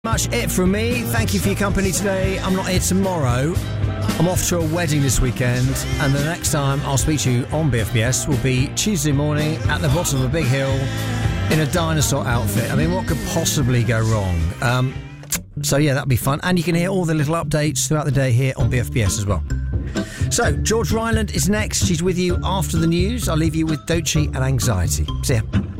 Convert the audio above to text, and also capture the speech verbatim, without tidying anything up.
Much it from me. Thank you for your company today. I'm not here tomorrow. I'm off to a wedding this weekend, and the next time I'll speak to you on B F B S will be Tuesday morning at the bottom of a big hill in a dinosaur outfit. I mean, what could possibly go wrong? Um, so yeah, that'll be fun, and you can hear all the little updates throughout the day here on B F B S as well. So George Ryland is next. She's with you after the news. I'll leave you with Doechii and Anxiety. See ya.